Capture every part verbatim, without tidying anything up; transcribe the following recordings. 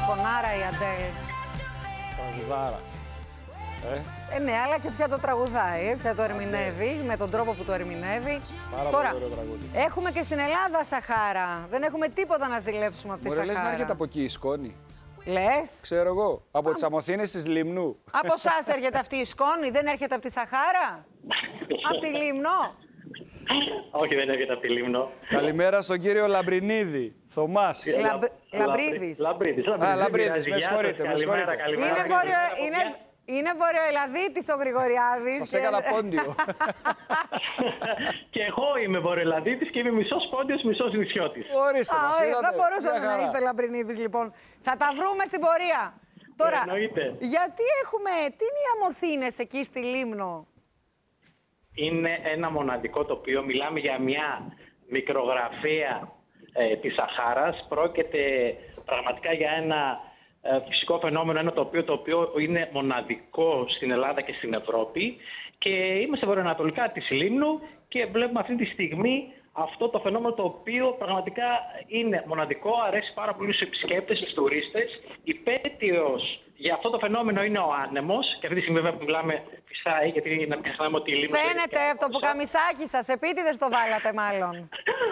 φωνάρα η Αντέλ. Τραγουδάρα. Ε. ε, ναι, αλλά και πια το τραγουδάει, πια το ερμηνεύει, Αντέ. με τον τρόπο που το ερμηνεύει. Πάρα Τώρα, πολύ ωραίο τραγούδι. Έχουμε και στην Ελλάδα Σαχάρα. Δεν έχουμε τίποτα να ζηλέψουμε από τη Μωρέ, Σαχάρα. λες να έρχεται από εκεί η σκόνη. Λες. Ξέρω εγώ. Από τις Αμοθήνες της Λιμνού. Από εσάς έρχεται αυτή η σκόνη, δεν έρχεται από τη Σαχάρα. Από τη Λίμνο. Όχι, δεν έρχεται από τη Λίμνο. Καλημέρα στον κύριο Λαμπρινίδη. Θωμάς. Λαμπ... Λαμπρίδης. Λαμπρίδης. Α, Λαμπρίδης. Με συγχωρείτε. Καλημέρα, καλημέρα. Είναι βόρειο... Είναι... Είναι βορειοελλαδίτης ο Γρηγοριάδης. Σας και... έκανα πόντιο. Και εγώ είμαι βορειοελλαδίτης και είμαι μισός πόντιος, μισός νησιώτης. Ορίστε, μας είδατε. Θα μπορούσατε να είστε Λαμπρινίδης, λοιπόν. Θα τα βρούμε στην πορεία. Τώρα, εννοείται. Γιατί έχουμε... Τι είναι οι Αμοθήνες εκεί στη Λίμνο? Είναι ένα μοναδικό τοπίο. Μιλάμε για μια μικρογραφία ε, της Σαχάρας. Πρόκειται πραγματικά για ένα ε, φυσικό φαινόμενο, ένα τοπίο το οποίο είναι μοναδικό στην Ελλάδα και στην Ευρώπη. Και είμαστε βορειοανατολικά της Λίμνου και βλέπουμε αυτή τη στιγμή αυτό το φαινόμενο το οποίο πραγματικά είναι μοναδικό, αρέσει πάρα πολύ στους επισκέπτες, στους τουρίστες. Υπέτειος για αυτό το φαινόμενο είναι ο άνεμος και αυτή τη στιγμή βέβαια που μιλάμε φυσάει, γιατί να μην ξεχνάμε ότι η Λίμνος... Φαίνεται από το πουκαμισάκι σας, επίτηδες το βάλατε μάλλον.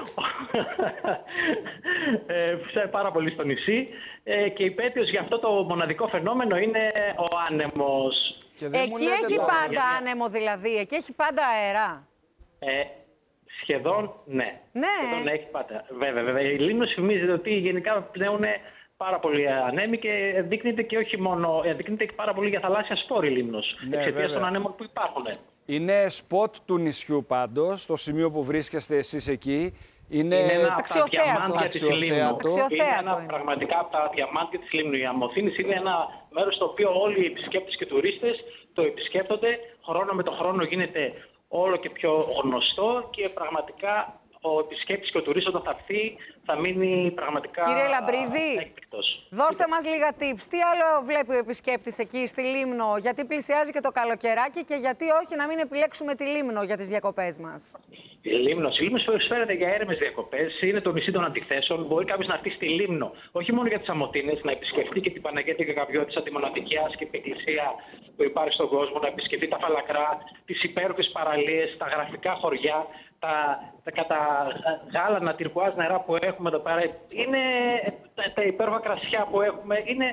ε, φυσάει πάρα πολύ στο νησί ε, και υπέτειος για αυτό το μοναδικό φαινόμενο είναι ο άνεμος. Εκεί έχει τώρα, πάντα γιατί... άνεμο δηλαδή, εκεί έχει πάντα αέρα. Ε, Σχεδόν ναι. ναι. Σχεδόν έχει πάντα. Βέβαια, βέβαια. Η Λίμνος φημίζεται ότι γενικά πνέουν πάρα πολύ ανέμοι και ενδείκνυται και όχι μόνο. Ενδείκνυται και πάρα πολύ για θαλάσσια σπόρη η Λίμνος. Ναι, εξαιτίας των ανέμων που υπάρχουν. Είναι σποτ του νησιού πάντως, το σημείο που βρίσκεστε εσείς εκεί. Είναι, είναι ένα αξιοθέατο. Της Λίμνου. Είναι ένα είναι. πραγματικά από τα διαμάντια της Λίμνου. Η Αμοθήνης είναι ένα μέρος στο οποίο όλοι οι επισκέπτες και τουρίστες το επισκέπτονται. Χρόνο με το χρόνο γίνεται όλο και πιο γνωστό και πραγματικά ο επισκέπτης και ο τουρίστας όταν θα έρθει θα μείνει πραγματικά Κύριε Λαμπρίδη, έκπληκτος. Δώστε μας λίγα tips. Τι άλλο βλέπει ο επισκέπτης εκεί στη Λίμνο, γιατί πλησιάζει και το καλοκαιράκι και γιατί όχι να μην επιλέξουμε τη Λίμνο για τις διακοπές μας? Η Λίμνος. Η Λίμνος προσφέρεται για έρημες διακοπές. Είναι το νησί των αντιθέσεων. Μπορεί κάποιος να έρθει στη Λίμνο, όχι μόνο για τις Αμοθήνες, να επισκεφτεί και την Παναγία την Γαβιώτισσα, τη μοναδική άσκηπη εκκλησία που υπάρχει στον κόσμο, να επισκεφτεί τα φαλακρά, τις υπέροχες παραλίες, τα γραφικά χωριά, τα, τα καταγάλανα τυρκουάζ νερά που έχουμε εδώ πέρα. Είναι τα, τα υπέροχα κρασιά που έχουμε. Είναι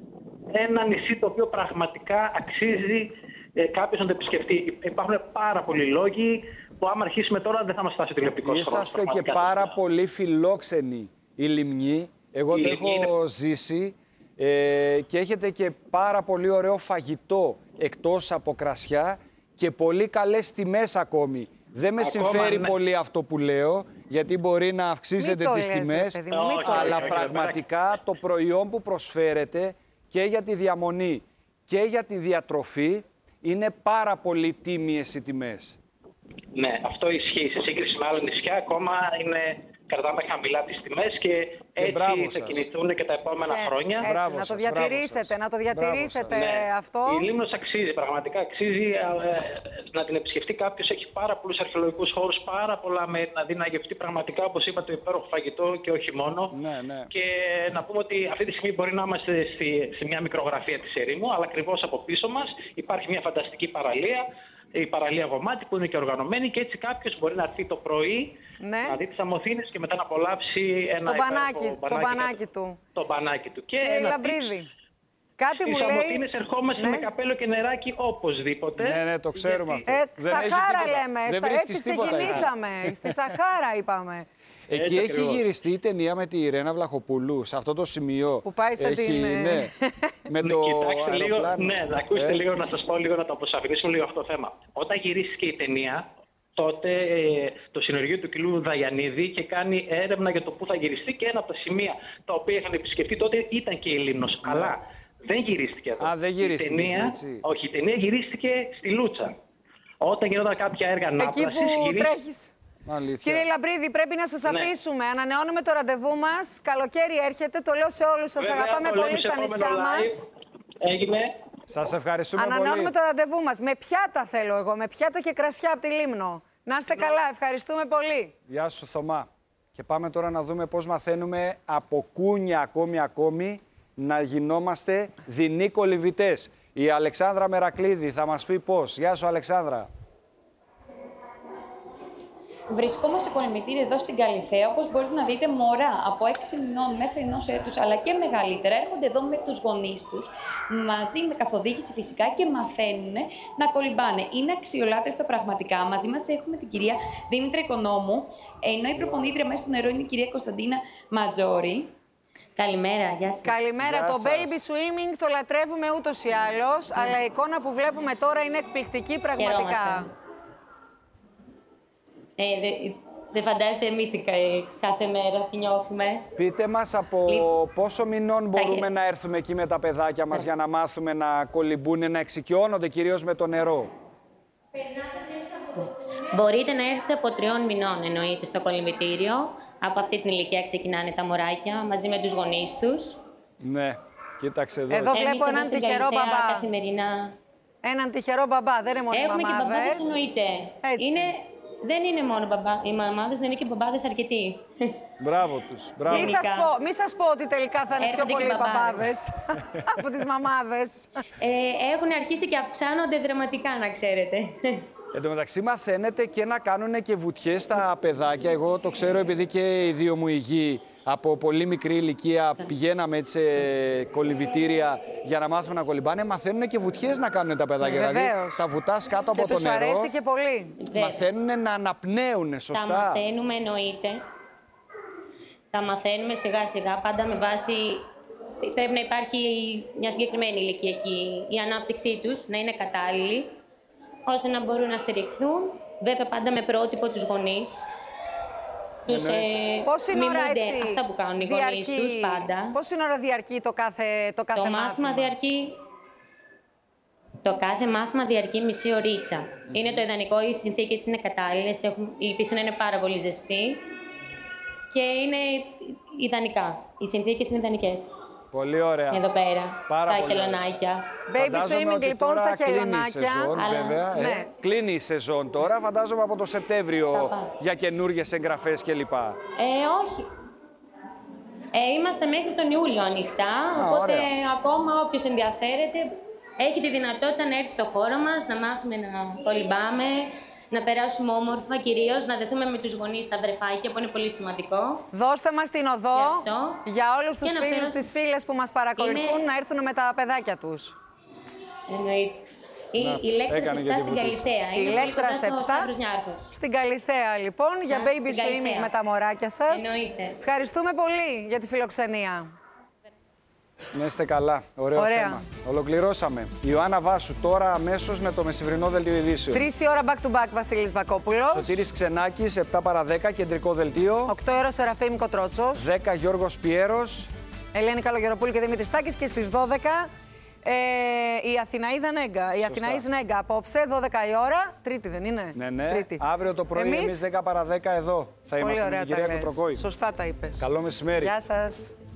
ένα νησί το οποίο πραγματικά αξίζει ε, κάποιος να το επισκεφτεί. Υπάρχουν πάρα πολλοί λόγοι που άμα αρχίσουμε τώρα δεν θα μας φτάσει ο τηλεοπτικός χρόνος. Είσαστε και πάρα πολύ φιλόξενοι οι Λιμνοί. Εγώ το έχω είναι... ζήσει ε, και έχετε και πάρα πολύ ωραίο φαγητό εκτός από κρασιά και πολύ καλές τιμές ακόμη. Δεν με Ακόμα, συμφέρει ναι. πολύ αυτό που λέω, γιατί μπορεί να αυξήσετε τις τιμές, παιδί μου, αλλά το πραγματικά το προϊόν που προσφέρετε και για τη διαμονή και για τη διατροφή είναι πάρα πολύ τίμιες οι τιμές. Ναι, αυτό ισχύει. Σε σύγκριση με άλλα νησιά ακόμα είναι, κρατάμε χαμηλά τις τιμές και, και έτσι θα κινηθούν και τα επόμενα και, χρόνια. Έτσι, μπράβο να το σας, διατηρήσετε, να το διατηρήσετε ναι. αυτό. Η Λίμνος αξίζει, πραγματικά αξίζει ε, να την επισκεφτεί κάποιος. Έχει πάρα πολλούς αρχαιολογικούς χώρους, πάρα πολλά μέρη να δει, να γευτεί πραγματικά, όπως είπα, το υπέροχο φαγητό και όχι μόνο. Ναι, ναι. Και να πούμε ότι αυτή τη στιγμή μπορεί να είμαστε στη, σε μια μικρογραφία της ερήμου, αλλά ακριβώς από πίσω μας υπάρχει μια φανταστική παραλία. Η παραλία Γομάτη που είναι και οργανωμένη και έτσι κάποιος μπορεί να έρθει το πρωί ναι. να δει τις Αμοθήνες και μετά να απολαύσει ένα το μπανάκι, μπανάκι, το μπανάκι του. Το μπανάκι του. Και Κύριε Λαμπρίδη, κάτι μου λέει... Στις Αμοθήνες ερχόμαστε ναι. με καπέλο και νεράκι οπωσδήποτε. Ναι, ναι, το ξέρουμε γιατί... αυτό. Ε, Σαχάρα λέμε, δεν έτσι ξεκινήσαμε. Στη Σαχάρα είπαμε. Εκεί έχει ακριβώς γυριστεί η ταινία με τη Ιρένα Βλαχοπούλου, σε αυτό το σημείο. Που πάει σε έχει, την... Ναι, με το Κοιτάξτε λίγο, ναι, να ακούσετε ε? λίγο, να σας πω λίγο, να το αποσαφηνίσουμε λίγο αυτό το θέμα. Όταν γυρίστηκε η ταινία, τότε ε, το συνεργείο του κ. Δαγιανίδη είχε κάνει έρευνα για το πού θα γυριστεί και ένα από τα σημεία τα οποία είχαν επισκεφτεί τότε ήταν και η Λίμνος. Ναι. Αλλά δεν γυρίστηκε εδώ. Α, δεν γυρίστηκε, η ταινία, έτσι. Όχι, η ταινία γυρίστηκε στη Λούτσα. Όταν γινόταν κάποια έργα ανάπλασης... Εκεί που γυρί... τρέχεις. Αλήθεια. Κύριε Λαμπρίδη, πρέπει να σας αφήσουμε. Ναι. Ανανεώνουμε το ραντεβού μας. Καλοκαίρι έρχεται. Το λέω σε όλους σας. Βέβαια, αγαπάμε πολύ στα νησιά μας. Έγινε. Σας ευχαριστούμε Ανανεώνουμε πολύ. το ραντεβού μας. Με πιάτα θέλω εγώ. Με πιάτα και κρασιά από τη Λίμνο. Να είστε καλά. Ευχαριστούμε πολύ. Γεια σου, Θωμά. Και πάμε τώρα να δούμε πώς μαθαίνουμε από κούνια ακόμη ακόμη να γινόμαστε δεινοί κολυμβητές. Η Αλεξάνδρα Μερακλίδη θα μας πει πώς. Γεια σου, Αλεξάνδρα. Βρισκόμαστε σε κολυμβητήριο εδώ στην Καλιθέα. Όπως μπορείτε να δείτε, μωρά από έξι μηνών μέχρι ενός έτους, αλλά και μεγαλύτερα, έρχονται εδώ με τους γονείς τους, μαζί με καθοδήγηση φυσικά και μαθαίνουν να κολυμπάνε. Είναι αξιολάτρευτο πραγματικά. Μαζί μας έχουμε την κυρία Δήμητρα Οικονόμου, ενώ η προπονήτρια μέσα στο νερό είναι η κυρία Κωνσταντίνα Ματζόρη. Καλημέρα, γεια σας. Καλημέρα. Γεια το σας. baby swimming το λατρεύουμε ούτως ή άλλως, mm. αλλά η εικόνα που βλέπουμε τώρα είναι εκπληκτική πραγματικά. Χαιρόμαστε. Ε, δεν δε φαντάζεστε εμείς τι κάθε μέρα τι νιώθουμε. Πείτε μας από Λί... πόσο μηνών μπορούμε να έρθουμε εκεί με τα παιδάκια μας για να μάθουμε να κολυμπούν, να εξοικειώνονται κυρίως με το νερό. Μπορείτε να έρθετε από τριών μηνών, εννοείται, στο κολυμβητήριο. Από αυτή την ηλικία ξεκινάνε τα μωράκια μαζί με τους γονείς τους. Ναι, κοίταξε εδώ. Εδώ Εμείς βλέπω έναν τυχερό μπαμπά. Καθημερινά. Έναν τυχερό μπαμπά, δεν είναι μόνο Έχουμε οι μαμάδες. και μπαμπάδες, εννοείται. Είναι... Δεν είναι μόνο μπαμπά... οι μαμάδες, δεν είναι και μπαμπάδες αρκετοί. Μπράβο τους. Μπράβο. Μην σας πω, μη σας πω ότι τελικά θα είναι Έρχονται πιο πολλοί και μπαμπάδες. μπαμπάδες από τις μαμάδες. Ε, έχουν αρχίσει και αυξάνονται δραματικά, να ξέρετε. Εν τω μεταξύ μαθαίνετε και να κάνουν και βουτιές στα παιδάκια. Εγώ το ξέρω επειδή και οι δύο μου οι γη από πολύ μικρή ηλικία πηγαίναμε έτσι σε κολυμβητήρια για να μάθουμε να κολυμπάνε. Μαθαίνουν και βουτιές να κάνουν τα παιδάκια. Βεβαίως. Δηλαδή τα βουτάς κάτω και από το τους νερό. αρέσει και πολύ. Μαθαίνουν να αναπνέουν σωστά. Τα μαθαίνουμε, εννοείται. Τα μαθαίνουμε σιγά σιγά, πάντα με βάση... Πρέπει να υπάρχει μια συγκεκριμένη ηλικιακή η ανάπτυξή τους, να είναι κατάλληλη, ώστε να μπορούν να στηριχθούν, βέβαια πάντα με πρότυπο τους γονείς. Τους ε, Πόση ώρα έτσι αυτά που κάνουν οι γονείς τους πάντα. Πόση ώρα διαρκεί το κάθε, το κάθε το μάθημα. μάθημα διαρκεί... Το κάθε μάθημα διαρκεί μισή ωρίτσα. Mm-hmm. Είναι το ιδανικό, οι συνθήκες είναι κατάλληλες, έχουν, η πισίνα είναι πάρα πολύ ζεστή και είναι ιδανικά. Οι συνθήκες είναι ιδανικές. Πολύ ωραία. Εδώ πέρα, Πάρα στα πολύ χελωνάκια. Baby swimming λοιπόν στα χελωνάκια. Κλείνει η σεζόν, αλλά... βέβαια. Ναι. Ε. Κλείνει η σεζόν τώρα, φαντάζομαι από το Σεπτέμβριο για καινούργιες εγγραφές κλπ. Ε, όχι. Ε, είμαστε μέχρι τον Ιούλιο ανοιχτά, Α, οπότε ωραία. ακόμα όποιος ενδιαφέρεται έχει τη δυνατότητα να έρθει στο χώρο μας, να μάθουμε να κολυμπάμε, να περάσουμε όμορφα, κυρίως να δεθούμε με τους γονείς στα βρεφάκια, που είναι πολύ σημαντικό. Δώστε μας την οδό για όλους τους φίλους, φέρω... τις φίλες που μας παρακολουθούν είναι... να έρθουν με τα παιδάκια τους. Εννοείται. Η, η Λέκτρα επτά στην Καλιθέα. Η Λέκτρα επτά στην Καλιθέα, λοιπόν, για Να, baby swimming με τα μωράκια σας. Εννοείται. Ευχαριστούμε πολύ για τη φιλοξενία. Να είστε καλά. Ωραίο Ωραία. θέμα. Ολοκληρώσαμε. Η Ιωάννα Βάσου τώρα αμέσως με το μεσημβρινό δελτίο ειδήσεων. Τρεις η ώρα back to back Βασίλης Μπακόπουλος. Σωτήρης Ξενάκης, επτά παρά δέκα, κεντρικό δελτίο. οκτώ η ώρα Σεραφείμ Κοτρότσος. δέκα Γιώργος Πιέρος. Ελένη Καλογεροπούλη και Δημήτρης Τάκης. Και στις δώδεκα ε, η Αθηναίδα Νέγκα. Η Αθηναής Νέγκα απόψε, δώδεκα η ώρα. Τρίτη δεν είναι? Ναι, ναι. Τρίτη. Αύριο το πρωί εμείς, εμείς δέκα παρά δέκα εδώ θα πολύ είμαστε με ωραία την κυρία τα λες. Κοτροκόη. Σωστά τα είπες. Καλό μεσημέρι. Γεια σας.